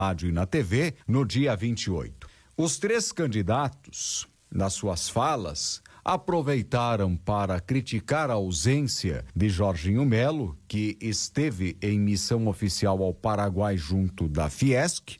rádio e na TV no dia 28. Os três candidatos, nas suas falas, aproveitaram para criticar a ausência de Jorginho Melo, que esteve em missão oficial ao Paraguai junto da Fiesc,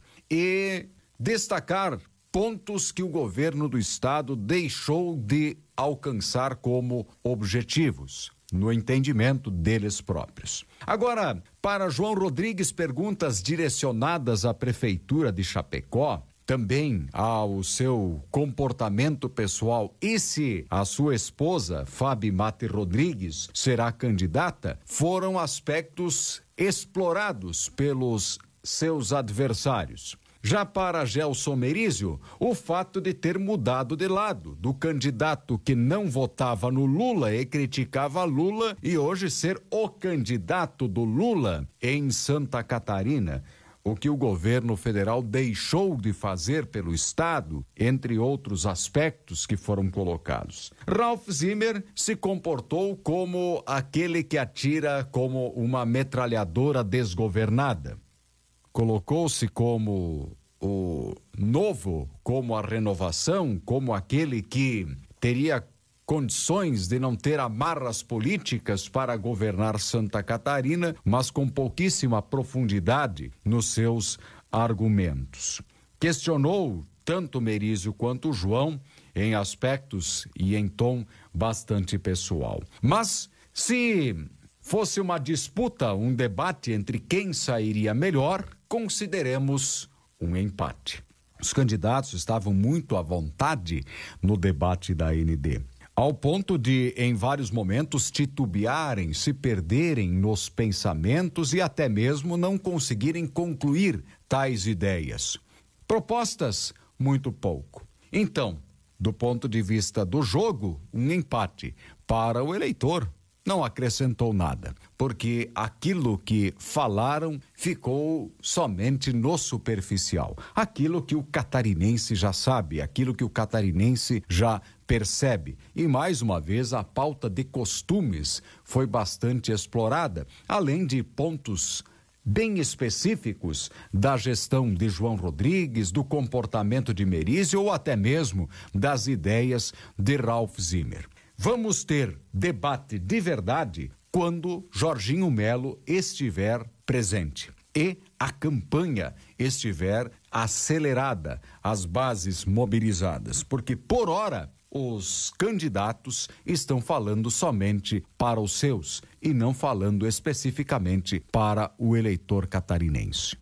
e destacar pontos que o governo do estado deixou de alcançar como objetivos, no entendimento deles próprios. Agora, para João Rodrigues, perguntas direcionadas à Prefeitura de Chapecó, também ao seu comportamento pessoal e se a sua esposa, Fabi Mate Rodrigues, será candidata, foram aspectos explorados pelos seus adversários. Já para Gelson Merizio, o fato de ter mudado de lado, do candidato que não votava no Lula e criticava Lula, e hoje ser o candidato do Lula em Santa Catarina, o que o governo federal deixou de fazer pelo estado, entre outros aspectos que foram colocados. Ralph Zimmer se comportou como aquele que atira como uma metralhadora desgovernada. Colocou-se como o novo, como a renovação, como aquele que teria condições de não ter amarras políticas para governar Santa Catarina, mas com pouquíssima profundidade nos seus argumentos. Questionou tanto Merizio quanto João em aspectos e em tom bastante pessoal. Mas se fosse uma disputa, um debate entre quem sairia melhor, consideremos um empate. Os candidatos estavam muito à vontade no debate da AND, ao ponto de, em vários momentos, titubearem, se perderem nos pensamentos e até mesmo não conseguirem concluir tais ideias. Propostas, muito pouco. Então, do ponto de vista do jogo, um empate. Para o eleitor, não acrescentou nada, porque aquilo que falaram ficou somente no superficial. Aquilo que o catarinense já sabe, aquilo que o catarinense já percebe. E mais uma vez a pauta de costumes foi bastante explorada, além de pontos bem específicos da gestão de João Rodrigues, do comportamento de Merizio ou até mesmo das ideias de Ralph Zimmer. Vamos ter debate de verdade quando Jorginho Melo estiver presente e a campanha estiver acelerada, as bases mobilizadas, porque por hora os candidatos estão falando somente para os seus e não falando especificamente para o eleitor catarinense.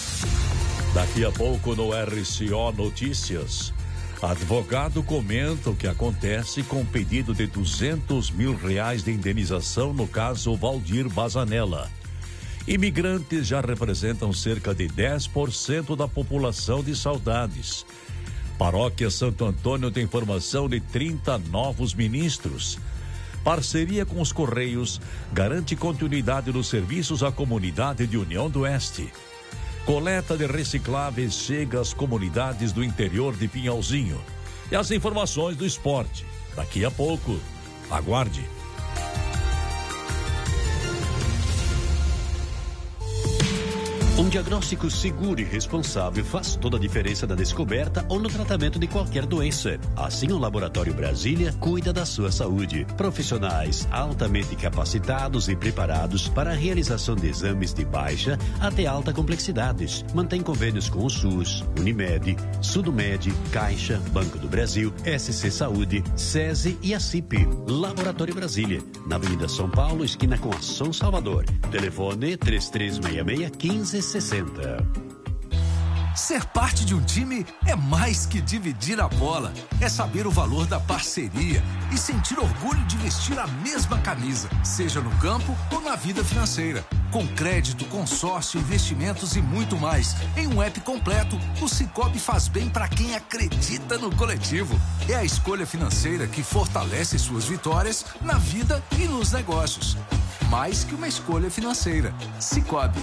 Daqui a pouco no RCO Notícias, advogado comenta o que acontece com o pedido de R$200 mil de indenização no caso Valdir Bazanella. Imigrantes já representam cerca de 10% da população de Saudades. Paróquia Santo Antônio tem formação de 30 novos ministros. Parceria com os Correios garante continuidade dos serviços à comunidade de União do Oeste. Coleta de recicláveis chega às comunidades do interior de Pinhalzinho. E as informações do esporte. Daqui a pouco. Aguarde. Um diagnóstico seguro e responsável faz toda a diferença na descoberta ou no tratamento de qualquer doença. Assim, o Laboratório Brasília cuida da sua saúde. Profissionais altamente capacitados e preparados para a realização de exames de baixa até alta complexidades. Mantém convênios com o SUS, Unimed, Sudomed, Caixa, Banco do Brasil, SC Saúde, SESI e a CIP. Laboratório Brasília, na Avenida São Paulo, esquina com Ação Salvador. Telefone 3366-1560. Ser parte de um time é mais que dividir a bola. É saber o valor da parceria e sentir orgulho de vestir a mesma camisa, seja no campo ou na vida financeira. Com crédito, consórcio, investimentos e muito mais. Em um app completo, o Sicoob faz bem para quem acredita no coletivo. É a escolha financeira que fortalece suas vitórias na vida e nos negócios. Mais que uma escolha financeira. Sicoob.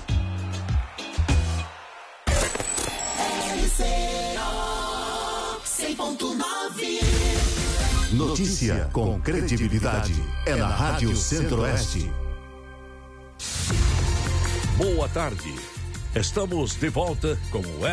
Notícia com credibilidade. É na Rádio Centro-Oeste. Boa tarde. Estamos de volta com o